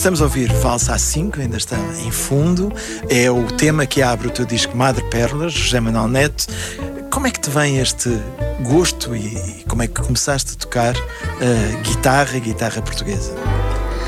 Estamos a ouvir Valsa A5, ainda está em fundo. É o tema que abre o teu disco Madre Pérolas, José Manuel Neto. Como é que te vem este gosto e como é que começaste a tocar guitarra portuguesa?